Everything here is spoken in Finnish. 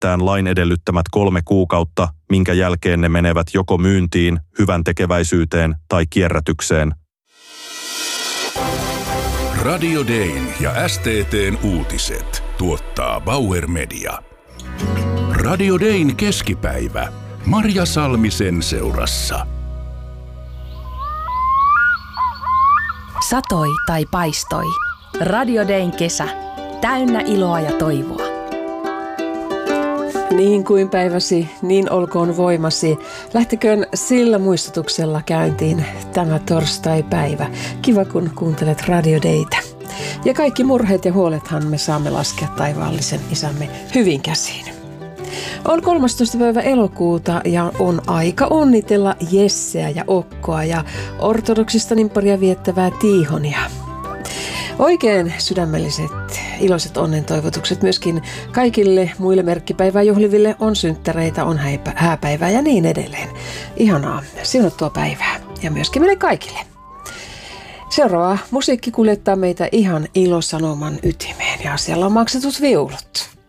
enintään lain edellyttämät 3 kuukautta, minkä jälkeen ne menevät joko myyntiin, hyvän tekeväisyyteen tai kierrätykseen. Radio Dayn ja STT:n uutiset tuottaa Bauer Media. Radio Dayn keskipäivä. Marja Salmisen seurassa. Satoi tai paistoi. Radio Dayn kesä. Täynnä iloa ja toivoa. Niin kuin päiväsi, niin olkoon voimasi. Lähteköön sillä muistutuksella käyntiin tämä torstai-päivä. Kiva, kun kuuntelet Radio Daytä. Ja kaikki murheet ja huolethan me saamme laskea taivaallisen isämme hyvin käsiin. On 13. päivä elokuuta ja on aika onnitella Jesseä ja Okkoa ja ortodoksista nimpparia viettävää Tiihonia. Oikein sydämelliset, iloiset onnentoivotukset myöskin kaikille muille merkkipäivää juhliville, on synttäreitä, on hääpäivää ja niin edelleen. Ihanaa, siunattua päivää ja myöskin meille kaikille. Seuraava musiikki kuljettaa meitä ihan ilosanoman ytimeen ja siellä on maksetut viulut.